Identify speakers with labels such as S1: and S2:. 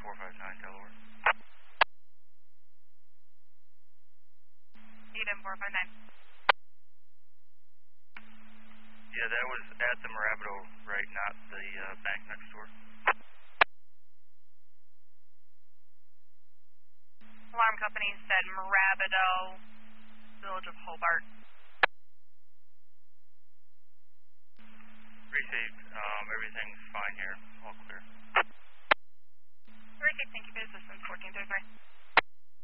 S1: 459 Delaware.
S2: Eden 459.
S1: Yeah, that was at the Mirabito, right, not the bank next door.
S2: Alarm company said Mirabito, Village of Hobart.
S1: Received. Everything's fine here. All clear.
S2: Received. Thank you for the assistance. 1433.